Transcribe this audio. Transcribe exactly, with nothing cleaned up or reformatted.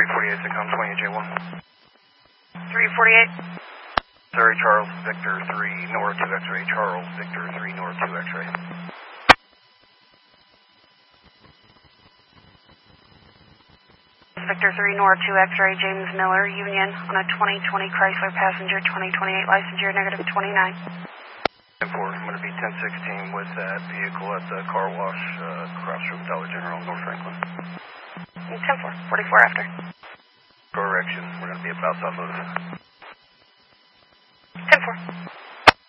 three forty-eight, Secom twenty-eight J one. three forty-eight. Surrey, Charles, Victor three, North two X-ray, Charles, Victor three, North two X-ray. Victor three, North two X-ray, James Miller, Union, on a twenty twenty Chrysler passenger, twenty twenty-eight license year, negative twenty-nine. ten four, I'm going to be ten sixteen with that vehicle at the car wash uh, across from Dollar General, North Franklin. ten four, forty-four after. Correction, we're going to be about to move. ten four.